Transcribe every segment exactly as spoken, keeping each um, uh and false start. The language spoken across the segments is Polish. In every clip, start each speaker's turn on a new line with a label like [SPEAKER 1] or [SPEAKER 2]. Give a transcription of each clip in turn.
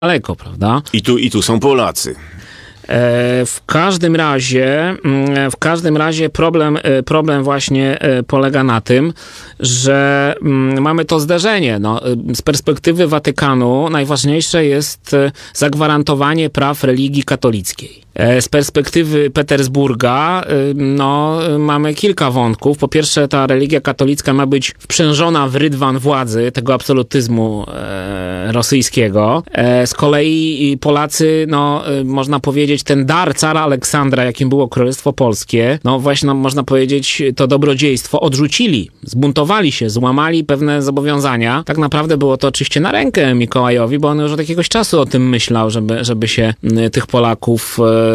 [SPEAKER 1] daleko, prawda?
[SPEAKER 2] I tu, i tu są Polacy.
[SPEAKER 1] W każdym razie, w każdym razie problem, problem właśnie polega na tym, że mamy to zderzenie. No, z perspektywy Watykanu najważniejsze jest zagwarantowanie praw religii katolickiej. Z perspektywy Petersburga no, mamy kilka wątków. Po pierwsze, ta religia katolicka ma być wprzężona w rydwan władzy, tego absolutyzmu e, rosyjskiego. E, z kolei Polacy, no, można powiedzieć, ten dar cara Aleksandra, jakim było Królestwo Polskie, no właśnie, no, można powiedzieć, to dobrodziejstwo odrzucili, zbuntowali się, złamali pewne zobowiązania. Tak naprawdę było to oczywiście na rękę Mikołajowi, bo on już od jakiegoś czasu o tym myślał, żeby, żeby się tych Polaków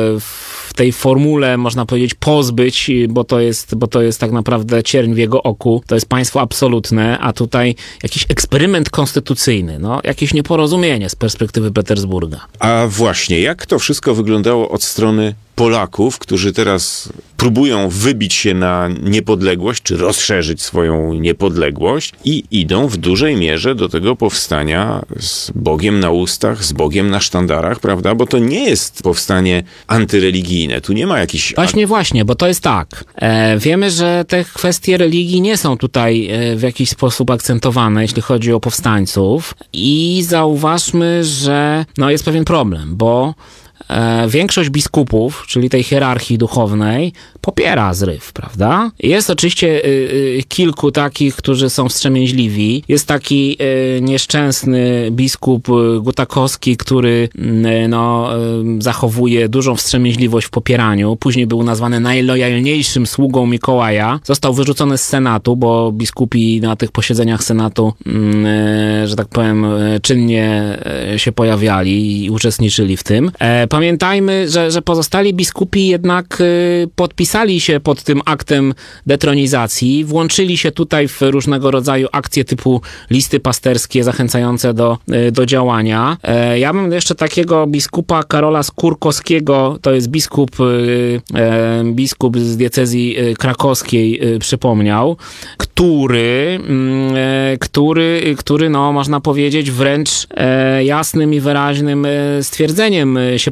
[SPEAKER 1] w tej formule, można powiedzieć, pozbyć, bo to jest, bo to jest tak naprawdę cierń w jego oku. To jest państwo absolutne, a tutaj jakiś eksperyment konstytucyjny, no, jakieś nieporozumienie z perspektywy Petersburga.
[SPEAKER 2] A właśnie, jak to wszystko wyglądało od strony Polaków, którzy teraz próbują wybić się na niepodległość, czy rozszerzyć swoją niepodległość i idą w dużej mierze do tego powstania z Bogiem na ustach, z Bogiem na sztandarach, prawda? Bo to nie jest powstanie antyreligijne. Tu nie ma jakichś...
[SPEAKER 1] Właśnie, właśnie, bo to jest tak. E, wiemy, że te kwestie religii nie są tutaj e, w jakiś sposób akcentowane, jeśli chodzi o powstańców. I zauważmy, że no, jest pewien problem, bo E, większość biskupów, czyli tej hierarchii duchownej, popiera zryw, prawda? Jest oczywiście y, y, kilku takich, którzy są wstrzemięźliwi. Jest taki y, nieszczęsny biskup Gutakowski, który y, no, y, zachowuje dużą wstrzemięźliwość w popieraniu. Później był nazwany najlojalniejszym sługą Mikołaja. Został wyrzucony z Senatu, bo biskupi na tych posiedzeniach Senatu, y, że tak powiem, y, czynnie y, się pojawiali i uczestniczyli w tym. E, Pamiętajmy, że, że pozostali biskupi jednak y, podpisali się pod tym aktem detronizacji, włączyli się tutaj w różnego rodzaju akcje typu listy pasterskie zachęcające do, y, do działania. E, ja bym jeszcze takiego biskupa Karola Skórkowskiego, to jest biskup, y, e, biskup z diecezji y, krakowskiej, y, przypomniał, który, y, który, który, no można powiedzieć, wręcz e, jasnym i wyraźnym stwierdzeniem się